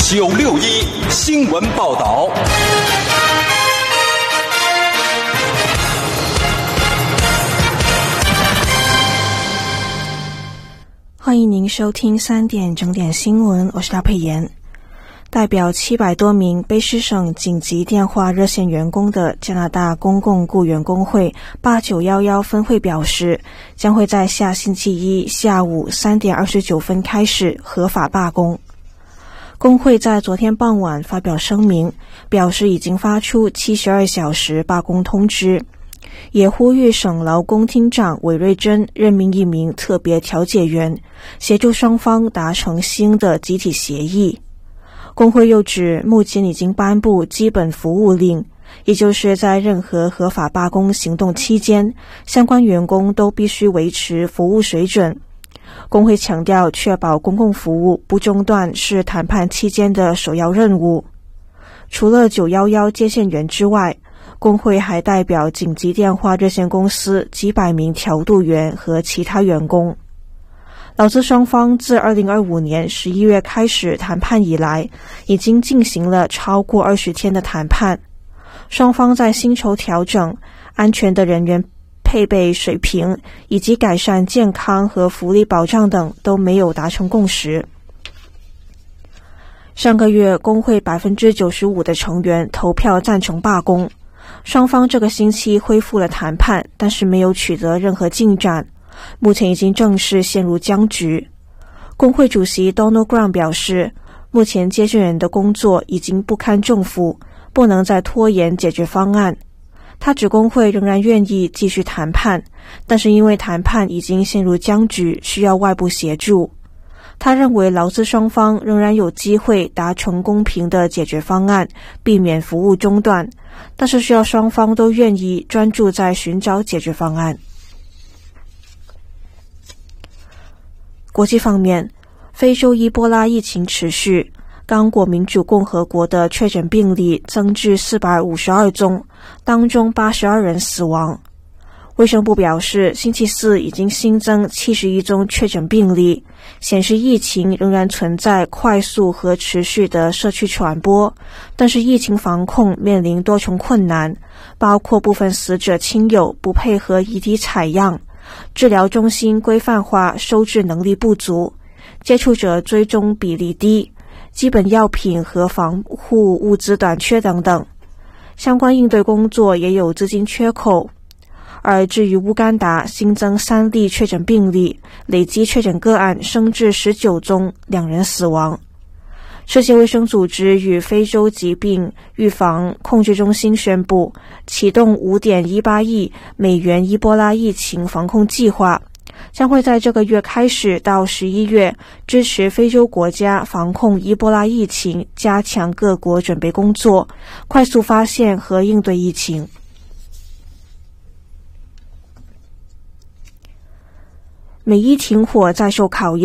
961新闻报道。 欢迎您收听3点整点新闻，我是廖佩妍。代表700多名卑诗省紧急电话热线员工的加拿大公共雇员工会8911分会表示，将会在下星期一下午3点29分开始合法罢工。工会在昨天傍晚发表声明，表示已经发出72小时罢工通知，也呼吁省劳工厅长韦瑞珍任命一名特别调解员，协助双方达成新的集体协议。工会又指，目前已经颁布基本服务令，也就是在任何合法罢工行动期间，相关员工都必须维持服务水准。工会强调，确保公共服务不中断是谈判期间的首要任务。除了911接线员之外，工会还代表紧急电话热线公司几百名调度员和其他员工。劳资双方自2025年11月开始谈判以来，已经进行了超过20天的谈判。双方在薪酬调整、安全的人员配备水平以及改善健康和福利保障等都没有达成共识。上个月，工会 95% 的成员投票赞成罢工。双方这个星期恢复了谈判，但是没有取得任何进展。目前已经正式陷入僵局。工会主席 Donald Grant 表示，目前接线人的工作已经不堪重负，不能再拖延解决方案。他指工会仍然愿意继续谈判，但是因为谈判已经陷入僵局，需要外部协助。他认为劳资双方仍然有机会达成公平的解决方案，避免服务中断，但是需要双方都愿意专注在寻找解决方案。国际方面，非洲伊波拉疫情持续，刚果民主共和国的确诊病例增至452宗，当中82人死亡。卫生部表示，星期四已经新增71宗确诊病例，显示疫情仍然存在快速和持续的社区传播，但是疫情防控面临多重困难，包括部分死者亲友不配合遗体采样，治疗中心规范化收治能力不足，接触者追踪比例低，基本药品和防护物资短缺等等。相关应对工作也有资金缺口。而至于乌干达，新增3例确诊病例，累计确诊个案升至19宗，2人死亡。世界卫生组织与非洲疾病预防控制中心宣布，启动5.18亿美元伊波拉疫情防控计划，将会在这个月开始到11月，支持非洲国家防控伊波拉疫情，加强各国准备工作，快速发现和应对疫情。美伊停火再受考验。